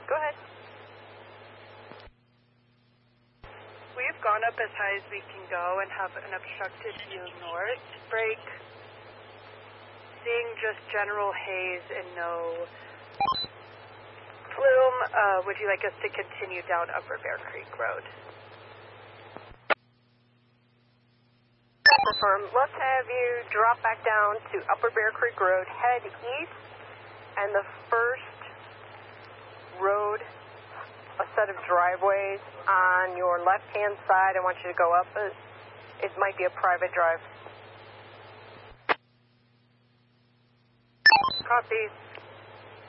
Go ahead. We've gone up as high as we can go and have an obstructed view north. Break. Seeing just general haze and no plume. Would you like us to continue down Upper Bear Creek Road? Confirm. Let's have you drop back down to Upper Bear Creek Road, head east, and the first road, a set of driveways on your left-hand side. I want you to go up. It might be a private drive. Copy.